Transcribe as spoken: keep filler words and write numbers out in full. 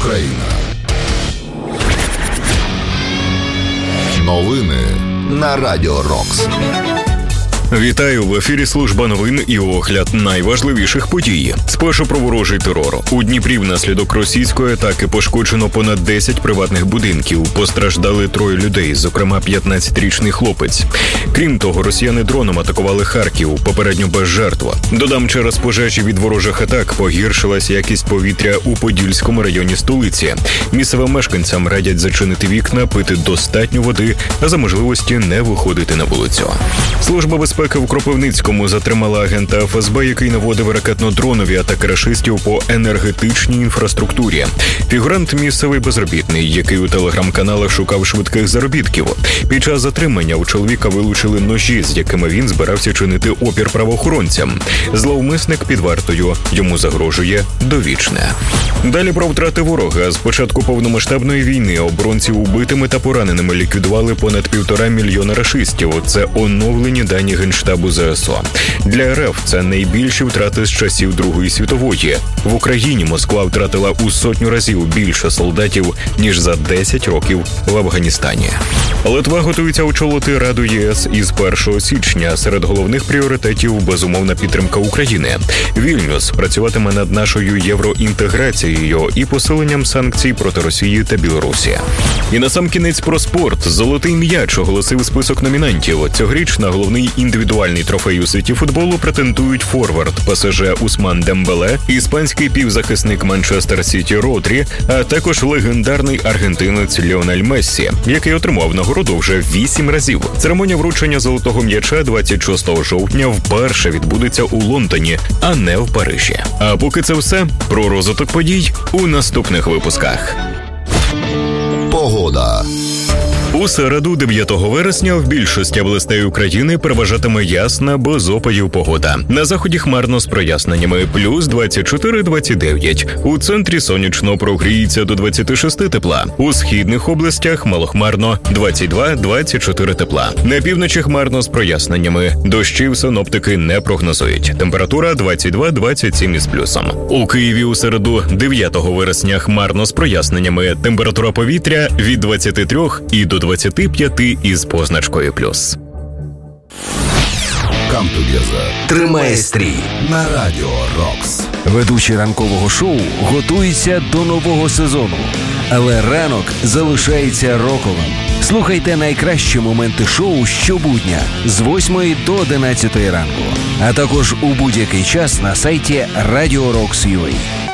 Україна. Новини на Радіо Рокс. Вітаю! В ефірі служба новин і огляд найважливіших подій. Спершу про ворожий терор. У Дніпрі внаслідок російської атаки пошкоджено понад десять приватних будинків. Постраждали троє людей, зокрема п'ятнадцятирічний хлопець. Крім того, росіяни дроном атакували Харків, попередньо без жертв. Додам, через пожежі від ворожих атак погіршилась якість повітря у Подільському районі столиці. Місцевим мешканцям радять зачинити вікна, пити достатньо води, а за можливості не виходити на вулицю. Служба безпеки в Кропивницькому затримала агента еф ес бе, який наводив ракетно-дронові атаки рашистів по енергетичній інфраструктурі. Фігурант – місцевий безробітний, який у телеграм-каналах шукав швидких заробітків. Під час затримання у чоловіка вилучили ножі, з якими він збирався чинити опір правоохоронцям. Зловмисник під вартою, йому загрожує довічне. Далі про втрати ворога. З початку повномасштабної війни оборонці убитими та пораненими ліквідували понад півтора мільйона рашистів. Це оновлені дані Генштабу зе ес о. Для ер еф це найбільші втрати з часів Другої світової. В Україні Москва втратила у сотню разів більше солдатів, ніж за десять років в Афганістані. Литва готується очолити Раду є ес із першого січня. Серед головних пріоритетів – безумовна підтримка України. Вільнюс працюватиме над нашою євроінтеграцією і посиленням санкцій проти Росії та Білорусі. І насамкінець про спорт. Золотий м'яч оголосив список номінантів. Цьогоріч на головний індивідуальний трофей у світі футболу претендують форвард пе ес же Усман Дембеле, іспанський півзахисник Манчестер Сіті Родрі, а також легендарний аргентинець Ліонель Мессі, який отримав нагороду вже вісім разів. Церемонія вручення золотого м'яча двадцять шостого жовтня вперше відбудеться у Лондоні, а не в Парижі. А поки це все, про розвиток подій у наступних випусках. Погода. У середу, дев'ятого вересня, в більшості областей України переважатиме ясна, без опадів погода. На заході хмарно з проясненнями, плюс двадцять чотири - двадцять дев'ять. У центрі сонячно, прогріється до двадцяти шести тепла. У східних областях малохмарно, двадцять два - двадцять чотири тепла. На півночі хмарно з проясненнями. Дощів синоптики не прогнозують. Температура двадцять два - двадцять сім із плюсом. У Києві у середу, дев'ятого вересня, хмарно з проясненнями. Температура повітря від двадцяти трьох і до двадцяти п'яти із позначкою плюс. Come together. Тримає стрій На Радіо Рокс. Ведучий ранкового шоу готується до нового сезону, але ранок залишається роковим. Слухайте найкращі моменти шоу щобудня з восьмої до одинадцятої ранку, а також у будь-який час на сайті радіо рокс крапка ю а.